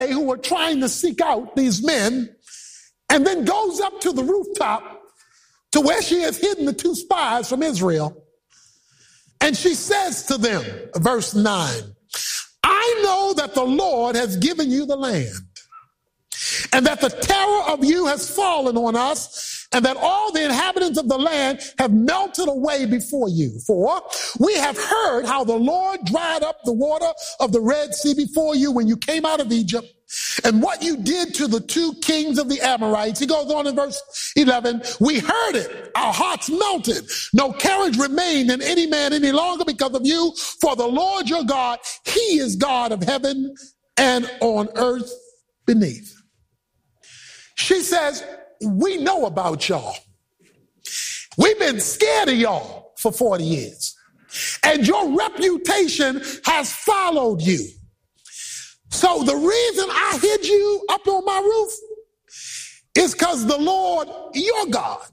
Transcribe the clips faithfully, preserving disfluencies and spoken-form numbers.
who were trying to seek out these men, and then goes up to the rooftop to where she has hidden the two spies from Israel. And she says to them, verse nine, I know that the Lord has given you the land, and that the terror of you has fallen on us, and that all the inhabitants of the land have melted away before you. For we have heard how the Lord dried up the water of the Red Sea before you when you came out of Egypt, and what you did to the two kings of the Amorites. He goes on in verse eleven, we heard it, our hearts melted. No courage remained in any man any longer because of you. For the Lord your God, he is God of heaven and on earth beneath. She says, we know about y'all. We've been scared of y'all for forty years. And your reputation has followed you. So the reason I hid you up on my roof is because the Lord, your God,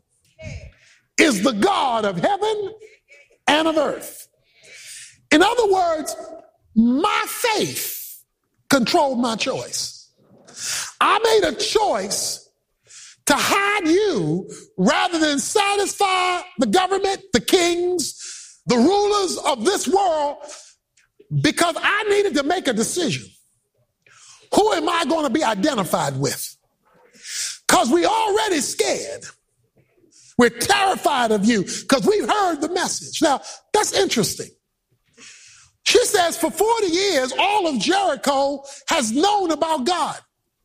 is the God of heaven and of earth. In other words, my faith controlled my choice. I made a choice to hide you rather than satisfy the government, the kings, the rulers of this world, because I needed to make a decision. Who am I going to be identified with? Because we already scared. We're terrified of you because we've heard the message. Now, that's interesting. She says for forty years, all of Jericho has known about God.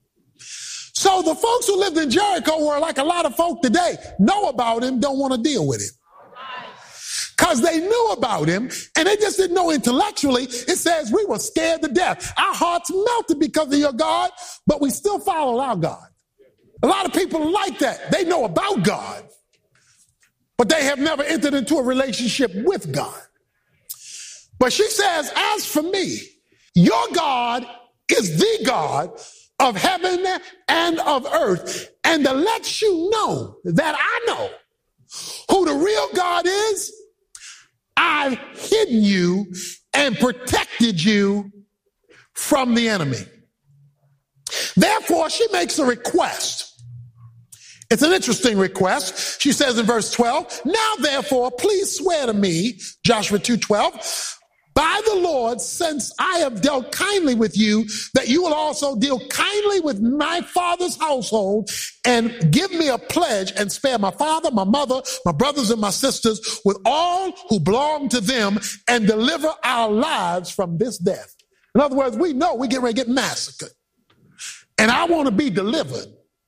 So the folks who lived in Jericho were like a lot of folk today, know about him, don't want to deal with him. Because they knew about him, and they just didn't know intellectually. It says we were scared to death. Our hearts melted because of your God, but we still followed our God. A lot of people like that. They know about God, but they have never entered into a relationship with God. But she says, as for me, your God is the God of heaven and of earth. And to let you know that I know who the real God is, I've hidden you and protected you from the enemy. Therefore, she makes a request. It's an interesting request. She says in verse twelve, now therefore, please swear to me, Joshua two twelve, by the Lord, since I have dealt kindly with you, that you will also deal kindly with my father's household and give me a pledge and spare my father, my mother, my brothers and my sisters with all who belong to them and deliver our lives from this death. In other words, we know we get ready to get massacred. And I want to be delivered.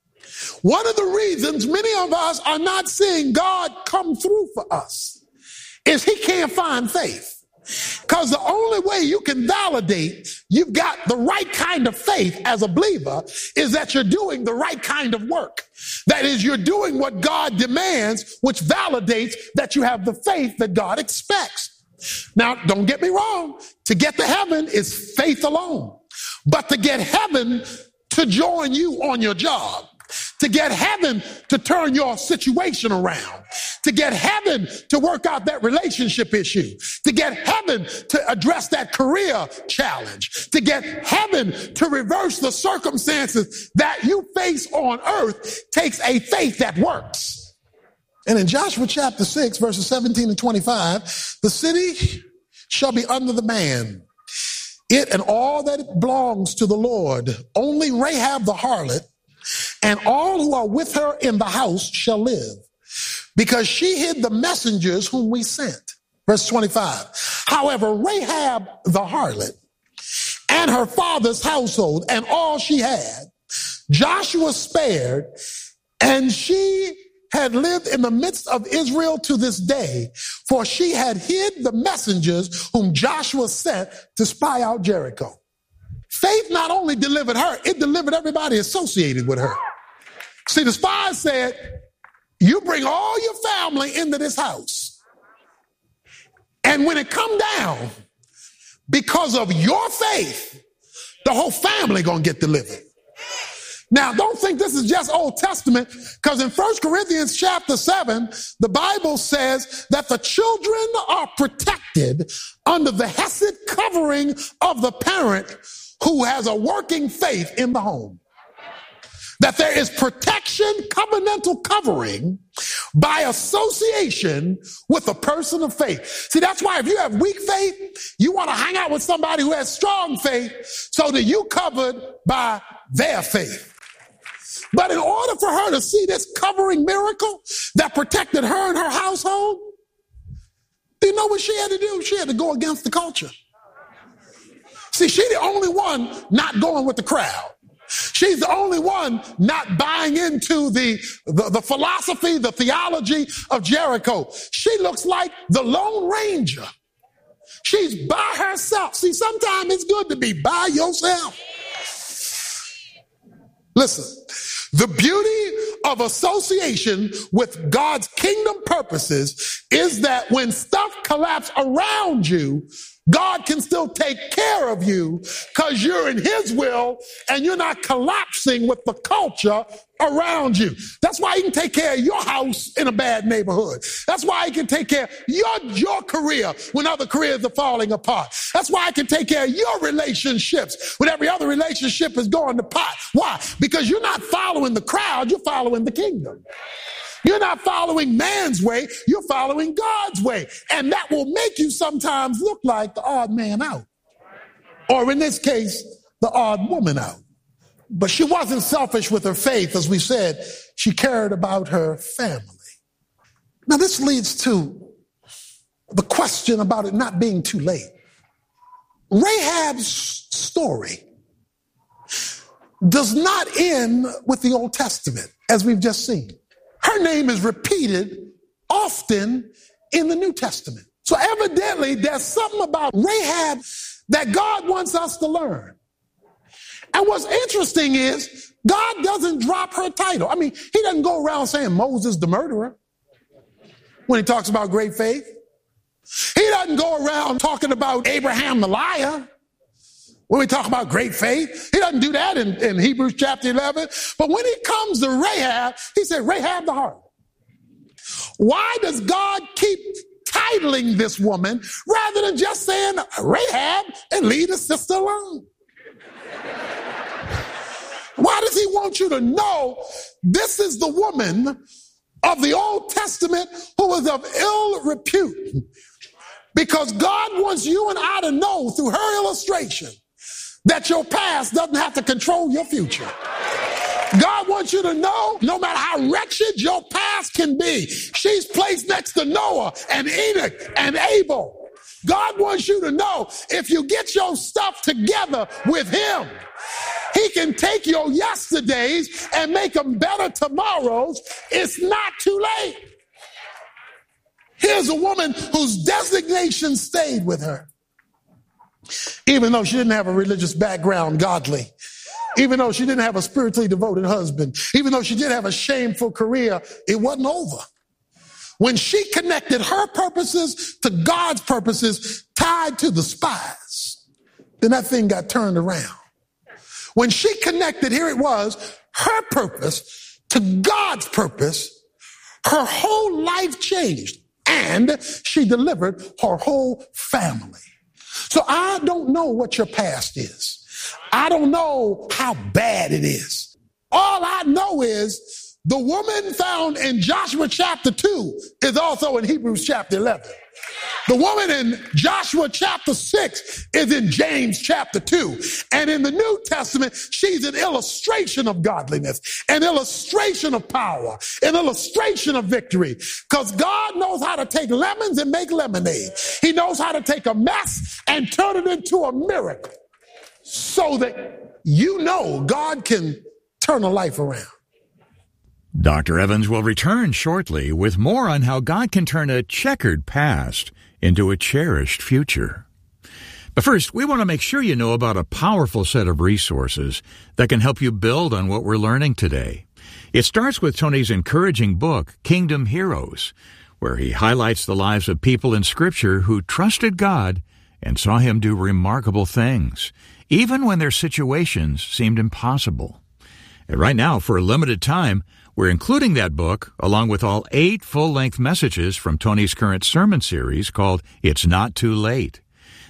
One of the reasons many of us are not seeing God come through for us is he can't find faith. Because the only way you can validate you've got the right kind of faith as a believer is that you're doing the right kind of work. That is, you're doing what God demands, which validates that you have the faith that God expects. Now, don't get me wrong. To get to heaven is faith alone. But to get heaven to join you on your job, to get heaven to turn your situation around, to get heaven to work out that relationship issue, to get heaven to address that career challenge, to get heaven to reverse the circumstances that you face on earth takes a faith that works. And in Joshua chapter six, verses seventeen and twenty-five, the city shall be under the man, it and all that it belongs to the Lord. Only Rahab the harlot and all who are with her in the house shall live, because she hid the messengers whom we sent. Verse twenty-five. However, Rahab the harlot and her father's household and all she had, Joshua spared, and she had lived in the midst of Israel to this day, for she had hid the messengers whom Joshua sent to spy out Jericho. Faith not only delivered her, it delivered everybody associated with her. See, the spies said, you bring all your family into this house, and when it come down, because of your faith, the whole family gonna get delivered. Now, don't think this is just Old Testament, because in First Corinthians chapter seven, the Bible says that the children are protected under the hesed covering of the parent who has a working faith in the home. That there is protection, covenantal covering by association with a person of faith. See, that's why if you have weak faith, you want to hang out with somebody who has strong faith so that you're covered by their faith. But in order for her to see this covering miracle that protected her and her household, do you know what she had to do? She had to go against the culture. See, she's the only one not going with the crowd. She's the only one not buying into the, the, the philosophy, the theology of Jericho. She looks like the Lone Ranger. She's by herself. See, sometimes it's good to be by yourself. Listen, the beauty of association with God's kingdom purposes is that when stuff collapses around you, God can still take care of you because you're in his will and you're not collapsing with the culture around you. That's why he can take care of your house in a bad neighborhood. That's why he can take care of your, your career when other careers are falling apart. That's why he can take care of your relationships when every other relationship is going to pot. Why? Because you're not following the crowd, you're following the kingdom. You're not following man's way, you're following God's way. And that will make you sometimes look like the odd man out. Or in this case, the odd woman out. But she wasn't selfish with her faith. As we said, she cared about her family. Now this leads to the question about it not being too late. Rahab's story does not end with the Old Testament, as we've just seen. Her name is repeated often in the New Testament. So evidently there's something about Rahab that God wants us to learn. And what's interesting is God doesn't drop her title. I mean, he doesn't go around saying Moses the murderer when he talks about great faith. He doesn't go around talking about Abraham the liar when we talk about great faith. He doesn't do that in, in Hebrews chapter eleven. But when he comes to Rahab, he said, Rahab the harlot. Why does God keep titling this woman rather than just saying Rahab and leave the sister alone? Why does he want you to know this is the woman of the Old Testament who was of ill repute? Because God wants you and I to know through her illustration that your past doesn't have to control your future. God wants you to know, no matter how wretched your past can be, she's placed next to Noah and Enoch and Abel. God wants you to know if you get your stuff together with him, he can take your yesterdays and make them better tomorrows. It's not too late. Here's a woman whose designation stayed with her. Even though she didn't have a religious background, godly. Even though she didn't have a spiritually devoted husband. Even though she did have a shameful career, it wasn't over. When she connected her purposes to God's purposes tied to the spies, then that thing got turned around. When she connected, here it was, her purpose to God's purpose, her whole life changed and she delivered her whole family. So I don't know what your past is. I don't know how bad it is. All I know is the woman found in Joshua chapter two is also in Hebrews chapter eleven. The woman in Joshua chapter six is in James chapter two. And in the New Testament, she's an illustration of godliness, an illustration of power, an illustration of victory. Because God knows how to take lemons and make lemonade. He knows how to take a mess and turn it into a miracle so that you know God can turn a life around. Doctor Evans will return shortly with more on how God can turn a checkered past into a cherished future. But first, we want to make sure you know about a powerful set of resources that can help you build on what we're learning today. It starts with Tony's encouraging book, Kingdom Heroes, where he highlights the lives of people in Scripture who trusted God and saw him do remarkable things, even when their situations seemed impossible. And right now, for a limited time, we're including that book along with all eight full-length messages from Tony's current sermon series called It's Not Too Late.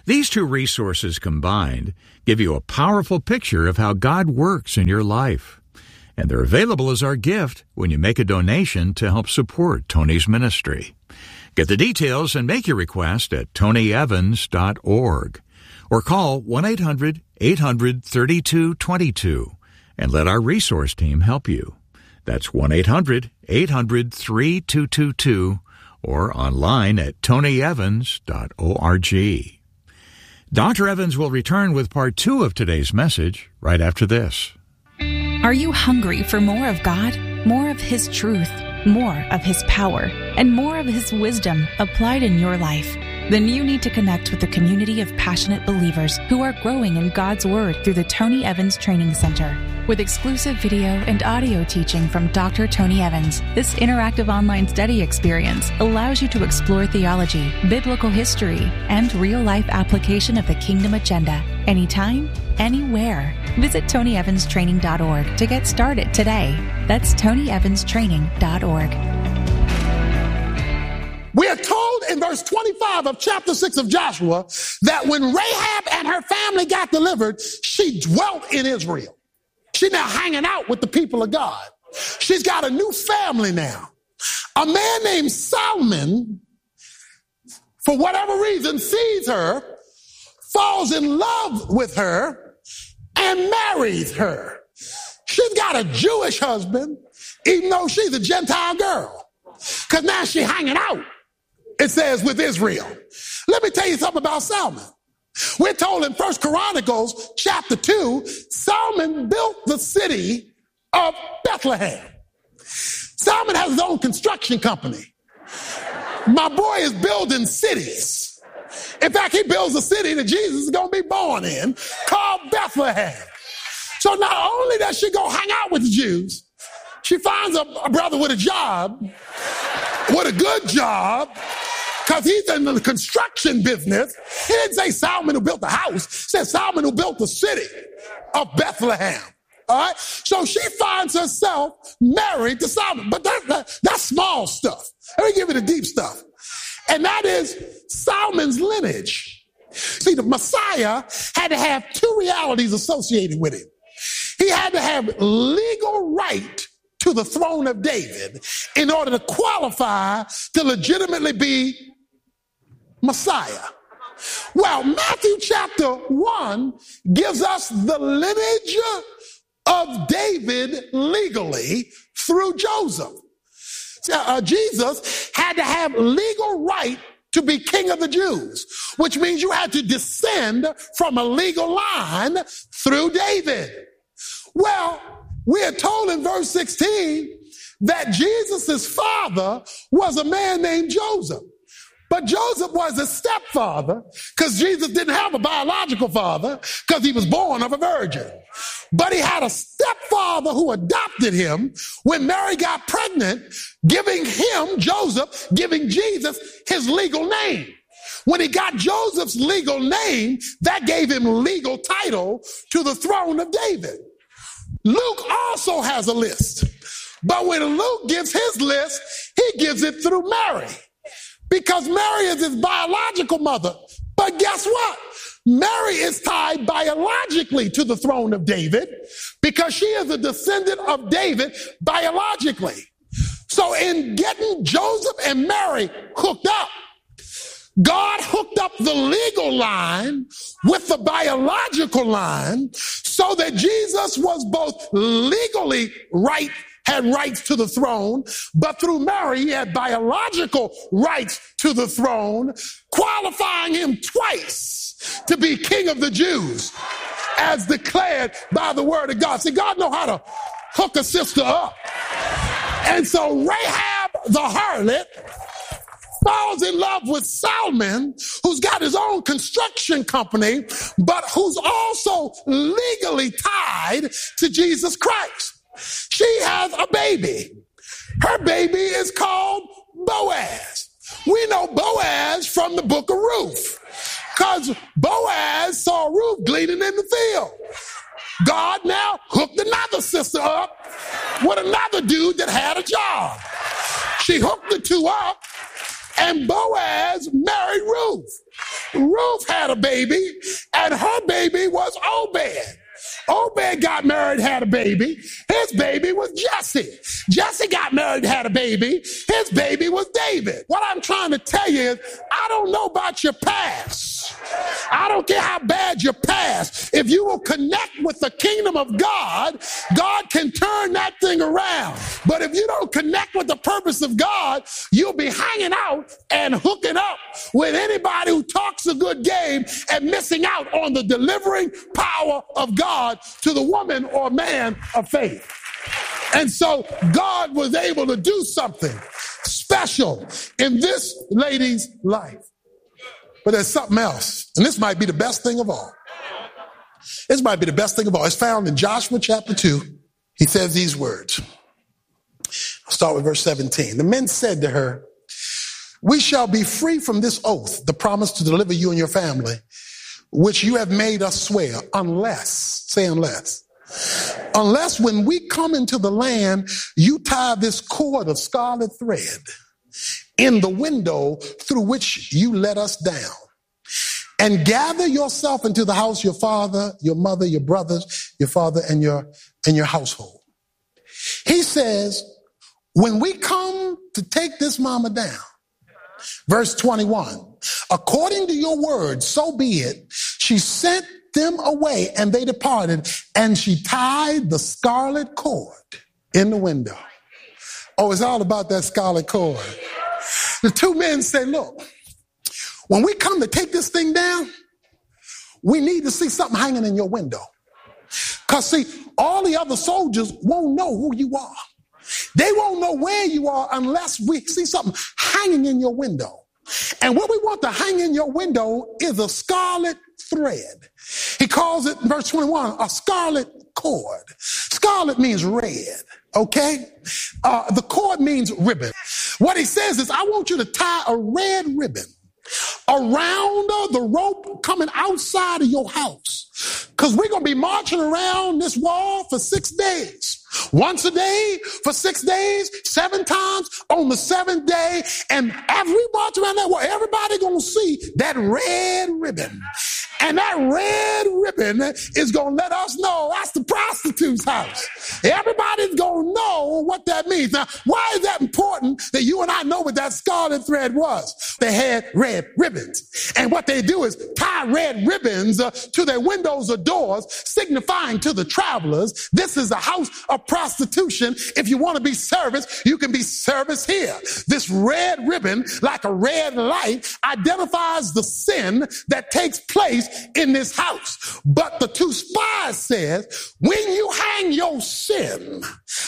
These two resources combined give you a powerful picture of how God works in your life. And they're available as our gift when you make a donation to help support Tony's ministry. Get the details and make your request at tony evans dot org or call one eight hundred eight hundred thirty-two twenty-two and let our resource team help you. That's one eight hundred eight hundred thirty-two twenty-two or online at tony evans dot org. Doctor Evans will return with part two of today's message right after this. Are you hungry for more of God, more of His truth, more of His power, and more of His wisdom applied in your life? Then you need to connect with the community of passionate believers who are growing in God's Word through the Tony Evans Training Center. With exclusive video and audio teaching from Doctor Tony Evans, this interactive online study experience allows you to explore theology, biblical history, and real-life application of the kingdom agenda anytime, anywhere. Visit tony evans training dot org to get started today. That's tony evans training dot org. We are told in verse twenty-five of chapter six of Joshua that when Rahab and her family got delivered, she dwelt in Israel. She's now hanging out with the people of God. She's got a new family now. A man named Salmon, for whatever reason, sees her, falls in love with her, and marries her. She's got a Jewish husband, even though she's a Gentile girl, because now she's hanging out, it says, with Israel. Let me tell you something about Salmon. We're told in First Chronicles chapter two, Salmon built the city of Bethlehem. Salmon has his own construction company. My boy is building cities. In fact, he builds a city that Jesus is going to be born in called Bethlehem. So not only does she go hang out with the Jews, she finds a, a brother with a job, with a good job, because he's in the construction business. He didn't say Salmon who built the house. He said Salmon who built the city of Bethlehem. All right? So she finds herself married to Salmon. But that, that, that's small stuff. Let me give you the deep stuff. And that is Salmon's lineage. See, the Messiah had to have two realities associated with him. He had to have legal right to the throne of David in order to qualify to legitimately be Messiah. Well, Matthew chapter one gives us the lineage of David legally through Joseph. Uh, Jesus had to have legal right to be king of the Jews, which means you had to descend from a legal line through David. Well, we are told in verse sixteen that Jesus' father was a man named Joseph. But Joseph was a stepfather because Jesus didn't have a biological father because he was born of a virgin. But he had a stepfather who adopted him when Mary got pregnant, giving him, Joseph, giving Jesus his legal name. When he got Joseph's legal name, that gave him legal title to the throne of David. Luke also has a list. But when Luke gives his list, he gives it through Mary. Because Mary is his biological mother. But guess what? Mary is tied biologically to the throne of David because she is a descendant of David biologically. So in getting Joseph and Mary hooked up, God hooked up the legal line with the biological line so that Jesus was both legally right, had rights to the throne, but through Mary, he had biological rights to the throne, qualifying him twice to be king of the Jews, as declared by the word of God. See, God knows how to hook a sister up. And so Rahab the harlot falls in love with Salmon, who's got his own construction company, but who's also legally tied to Jesus Christ. She has a baby. Her baby is called Boaz. We know Boaz from the book of Ruth because Boaz saw Ruth gleaning in the field. God now hooked another sister up with another dude that had a job. She hooked the two up, and Boaz married Ruth. Ruth had a baby, and her baby was Obed. Obed got married, had a baby. His baby was Jesse. Jesse got married, had a baby. His baby was David. What I'm trying to tell you is, I don't know about your past. I don't care how bad your past. If you will connect with the kingdom of God, God can turn that thing around. But if you don't connect with the purpose of God, you'll be hanging out and hooking up with anybody who talks a good game and missing out on the delivering power of God to the woman or man of faith. And so God was able to do something special in this lady's life. But there's something else, and this might be the best thing of all. This might be the best thing of all. It's found in Joshua chapter two. He says these words. I'll start with verse seventeen. The men said to her, "We shall be free from this oath, the promise to deliver you and your family, which you have made us swear, unless," say unless, "unless when we come into the land, you tie this cord of scarlet thread in the window through which you let us down, and gather yourself into the house, your father, your mother, your brothers, your father, and your, and your household." He says, when we come to take this mama down, verse twenty-one, "according to your word, so be it. She sent them away, and they departed, and she tied the scarlet cord in the window." Oh, it's all about that scarlet cord. The two men say, look, when we come to take this thing down, we need to see something hanging in your window. Because, see, all the other soldiers won't know who you are. They won't know where you are unless we see something hanging in your window. And what we want to hang in your window is a scarlet thread. He calls it, in verse twenty-one, a scarlet cord. Scarlet means red, okay? Uh, the cord means ribbon. What he says is, I want you to tie a red ribbon around uh, the rope coming outside of your house. Because we're going to be marching around this wall for six days. Once a day for six days, seven times on the seventh day. And as we march around that wall, everybody going to see that red ribbon. And that red ribbon is going to let us know that's the prostitute's house. Everybody's going to know what that means. Now, why is that important that you and I know what that scarlet thread was? They had red ribbons. And what they do is tie red ribbons uh, to their windows or doors, signifying to the travelers, this is a house of prostitution. If you want to be serviced, you can be serviced here. This red ribbon, like a red light, identifies the sin that takes place in this house. But the two spies says, when you hang your sin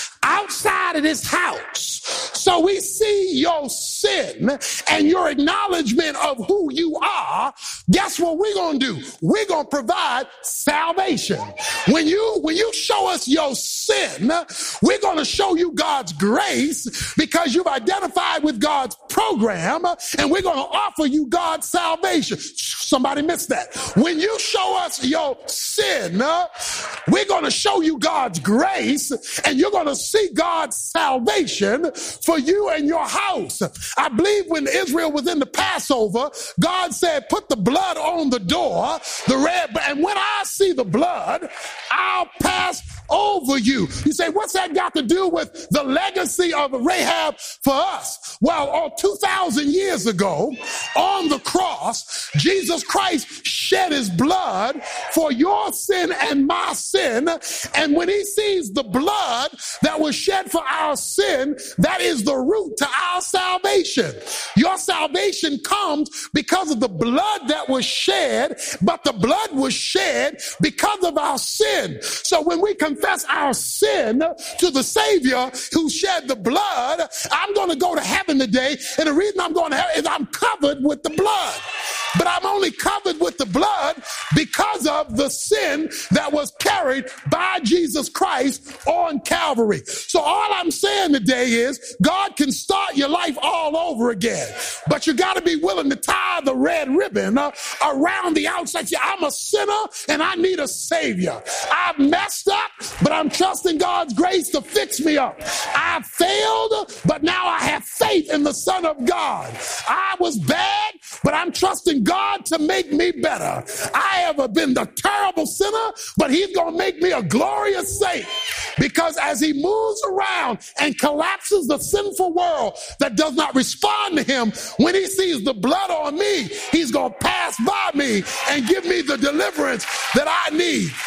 outside of this house, so we see your sin and your acknowledgement of who you are, guess what we're going to do? We're going to provide salvation. When you, when you show us your sin, we're going to show you God's grace because you've identified with God's program, and we're going to offer you God's salvation. Somebody missed that. When you show us your sin, we're going to show you God's grace, and you're going to see God's salvation for you and your house. I believe when Israel was in the Passover, God said, put the blood on the door, the red, and when I see the blood, I'll pass over you. You say, what's that got to do with the legacy of Rahab for us? Well, oh, two thousand years ago, on the cross, Jesus Christ shed his blood for your sin and my sin. And when he sees the blood that was shed for our sin, that is the root to our salvation. Your salvation comes because of the blood that was shed, but the blood was shed because of our sin. So when we confess our sin to the Savior who shed the blood, I'm going to go to heaven today. And the reason I'm going to heaven is I'm covered with the blood. But I'm only covered with the blood because of the sin that was carried by Jesus Christ on Calvary. So all I'm saying today is God can start your life all over again. But you got to be willing to tie the red ribbon uh, around the outside. See, I'm a sinner and I need a Savior. I've messed up, but I'm trusting God's grace to fix me up. I failed, but now I have faith in the Son of God. I was bad, but I'm trusting God to make me better. I have been the terrible sinner, but he's going to make me a glorious saint, because as he moves around and collapses the sinful world that does not respond to him, when he sees the blood on me, he's going to pass by me and give me the deliverance that I need.